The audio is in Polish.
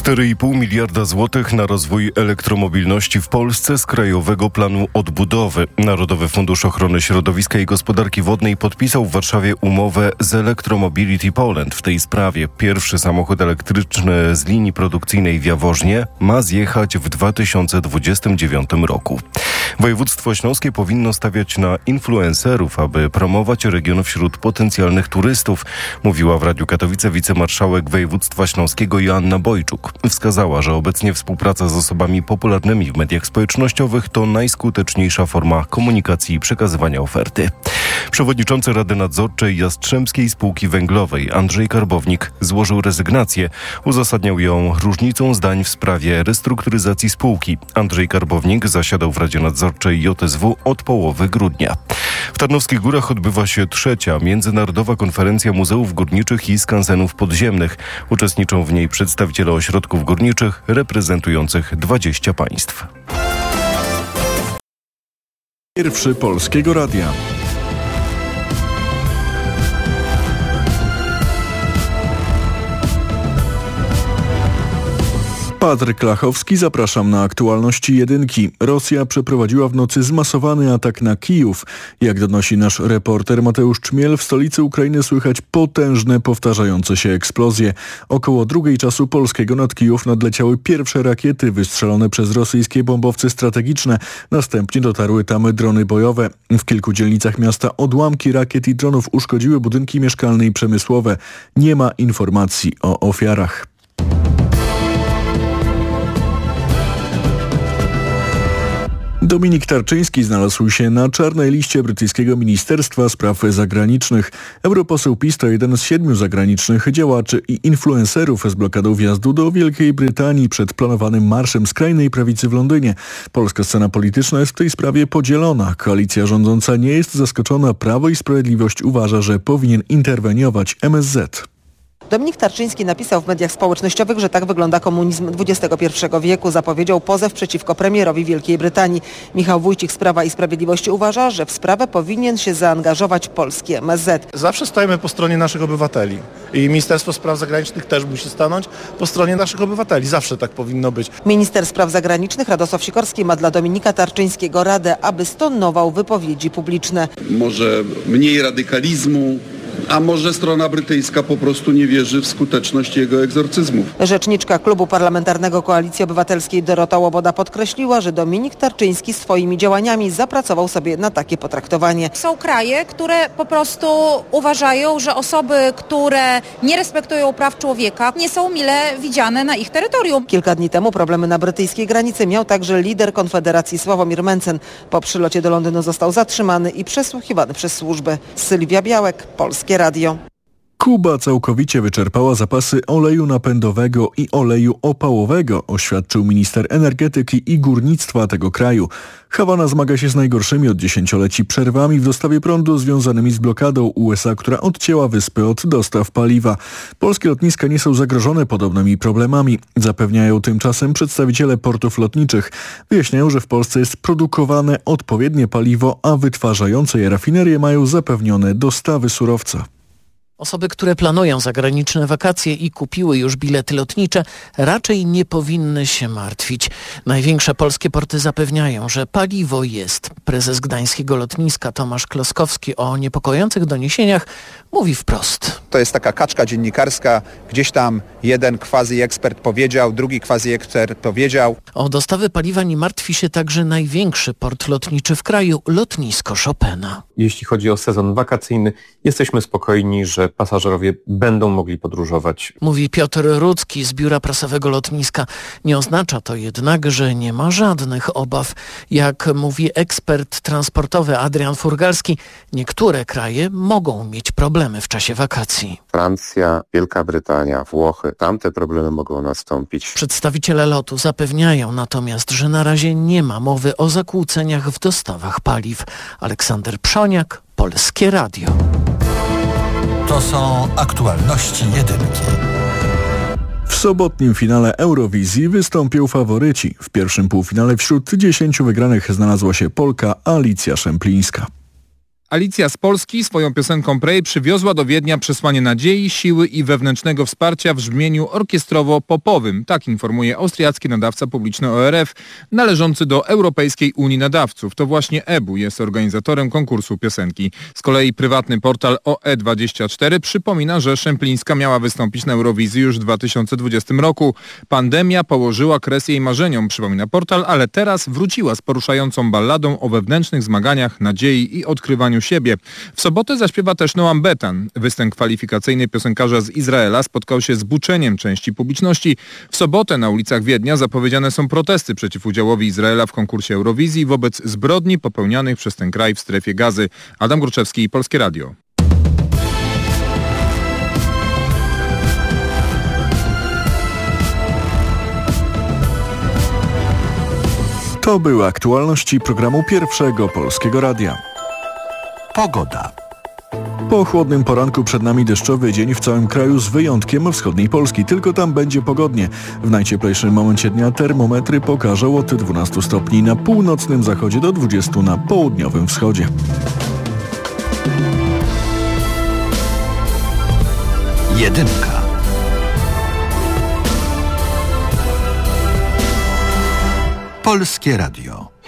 4,5 miliarda złotych na rozwój elektromobilności w Polsce z Krajowego Planu Odbudowy. Narodowy Fundusz Ochrony Środowiska i Gospodarki Wodnej podpisał w Warszawie umowę z Electromobility Poland w tej sprawie. Pierwszy samochód elektryczny z linii produkcyjnej w Jaworznie ma zjechać w 2029 roku. Województwo śląskie powinno stawiać na influencerów, aby promować region wśród potencjalnych turystów, mówiła w Radiu Katowice wicemarszałek województwa śląskiego Joanna Bojczuk. Wskazała, że obecnie współpraca z osobami popularnymi w mediach społecznościowych to najskuteczniejsza forma komunikacji i przekazywania oferty. Przewodniczący Rady Nadzorczej Jastrzębskiej Spółki Węglowej Andrzej Karbownik złożył rezygnację. Uzasadniał ją różnicą zdań w sprawie restrukturyzacji spółki. Andrzej Karbownik zasiadał w Radzie Nadzorczej JSW od połowy grudnia. W Tarnowskich Górach odbywa się 3. Międzynarodowa Konferencja Muzeów Górniczych i Skansenów Podziemnych. Uczestniczą w niej przedstawiciele ośrodków górniczych reprezentujących 20 państw. Pierwszy Polskiego Radia. Patryk Lachowski, zapraszam na aktualności jedynki. Rosja przeprowadziła w nocy zmasowany atak na Kijów. Jak donosi nasz reporter Mateusz Czmiel, w stolicy Ukrainy słychać potężne, powtarzające się eksplozje. Około 2:00 czasu polskiego nad Kijów nadleciały pierwsze rakiety wystrzelone przez rosyjskie bombowce strategiczne. Następnie dotarły tam drony bojowe. W kilku dzielnicach miasta odłamki rakiet i dronów uszkodziły budynki mieszkalne i przemysłowe. Nie ma informacji o ofiarach. Dominik Tarczyński znalazł się na czarnej liście brytyjskiego Ministerstwa Spraw Zagranicznych. Europoseł PiS to jeden z 7 zagranicznych działaczy i influencerów z blokadą wjazdu do Wielkiej Brytanii przed planowanym marszem skrajnej prawicy w Londynie. Polska scena polityczna jest w tej sprawie podzielona. Koalicja rządząca nie jest zaskoczona. Prawo i Sprawiedliwość uważa, że powinien interweniować MSZ. Dominik Tarczyński napisał w mediach społecznościowych, że tak wygląda komunizm XXI wieku. Zapowiedział pozew przeciwko premierowi Wielkiej Brytanii. Michał Wójcik z Prawa i Sprawiedliwości uważa, że w sprawę powinien się zaangażować polski MSZ. Zawsze stajemy po stronie naszych obywateli i Ministerstwo Spraw Zagranicznych też musi stanąć po stronie naszych obywateli. Zawsze tak powinno być. Minister Spraw Zagranicznych Radosław Sikorski ma dla Dominika Tarczyńskiego radę, aby stonował wypowiedzi publiczne. Może mniej radykalizmu, a może strona brytyjska po prostu nie wierzy w skuteczność jego egzorcyzmów. Rzeczniczka Klubu Parlamentarnego Koalicji Obywatelskiej Dorota Łoboda podkreśliła, że Dominik Tarczyński swoimi działaniami zapracował sobie na takie potraktowanie. Są kraje, które po prostu uważają, że osoby, które nie respektują praw człowieka, nie są mile widziane na ich terytorium. Kilka dni temu problemy na brytyjskiej granicy miał także lider Konfederacji Sławomir Mencen. Po przylocie do Londynu został zatrzymany i przesłuchiwany przez służby. Sylwia Białek, Polskie Radio. Kuba całkowicie wyczerpała zapasy oleju napędowego i oleju opałowego, oświadczył minister energetyki i górnictwa tego kraju. Hawana zmaga się z najgorszymi od dziesięcioleci przerwami w dostawie prądu związanymi z blokadą USA, która odcięła wyspy od dostaw paliwa. Polskie lotniska nie są zagrożone podobnymi problemami, zapewniają tymczasem przedstawiciele portów lotniczych. Wyjaśniają, że w Polsce jest produkowane odpowiednie paliwo, a wytwarzające je rafinerie mają zapewnione dostawy surowca. Osoby, które planują zagraniczne wakacje i kupiły już bilety lotnicze, raczej nie powinny się martwić. Największe polskie porty zapewniają, że paliwo jest. Prezes gdańskiego lotniska Tomasz Kloskowski o niepokojących doniesieniach mówi wprost. To jest taka kaczka dziennikarska. Gdzieś tam jeden quasi-ekspert powiedział, drugi quasi-ekspert powiedział. O dostawy paliwa nie martwi się także największy port lotniczy w kraju, lotnisko Chopina. Jeśli chodzi o sezon wakacyjny, jesteśmy spokojni, że pasażerowie będą mogli podróżować. Mówi Piotr Rudzki z biura prasowego lotniska. Nie oznacza to jednak, że nie ma żadnych obaw. Jak mówi ekspert transportowy Adrian Furgalski, niektóre kraje mogą mieć problemy w czasie wakacji. Francja, Wielka Brytania, Włochy, tamte problemy mogą nastąpić. Przedstawiciele LOT-u zapewniają natomiast, że na razie nie ma mowy o zakłóceniach w dostawach paliw. Aleksander Przoniak, Polskie Radio. To są aktualności jedynki. W sobotnim finale Eurowizji wystąpią faworyci. W pierwszym półfinale wśród 10 wygranych znalazła się Polka Alicja Szemplińska. Alicja z Polski swoją piosenką Pray przywiozła do Wiednia przesłanie nadziei, siły i wewnętrznego wsparcia w brzmieniu orkiestrowo-popowym. Tak informuje austriacki nadawca publiczny ORF, należący do Europejskiej Unii Nadawców. To właśnie EBU jest organizatorem konkursu piosenki. Z kolei prywatny portal OE24 przypomina, że Szemplińska miała wystąpić na Eurowizji już w 2020 roku. Pandemia położyła kres jej marzeniom, przypomina portal, ale teraz wróciła z poruszającą balladą o wewnętrznych zmaganiach, nadziei i odkrywaniu siebie. W sobotę zaśpiewa też Noam Betan. Występ kwalifikacyjny piosenkarza z Izraela spotkał się z buczeniem części publiczności. W sobotę na ulicach Wiednia zapowiedziane są protesty przeciw udziałowi Izraela w konkursie Eurowizji wobec zbrodni popełnianych przez ten kraj w strefie Gazy. Adam Gruczewski, Polskie Radio. To były aktualności programu Pierwszego Polskiego Radia. Pogoda. Po chłodnym poranku przed nami deszczowy dzień w całym kraju z wyjątkiem wschodniej Polski. Tylko tam będzie pogodnie. W najcieplejszym momencie dnia termometry pokażą od 12 stopni na północnym zachodzie do 20 na południowym wschodzie. Jedynka. Polskie Radio.